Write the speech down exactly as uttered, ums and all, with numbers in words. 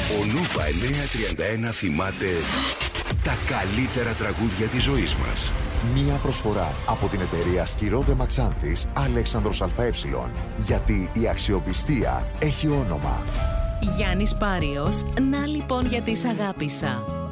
Ο Νούβα εννιακόσια τριάντα ένα θυμάται τα καλύτερα τραγούδια της ζωής μας. Μία προσφορά από την εταιρεία Σκυρόδε Μαξάνθης Αλέξανδρος ΑΕ. Γιατί η αξιοπιστία έχει όνομα. Γιάννης Πάριος, να λοιπόν γιατί σ' αγάπησα.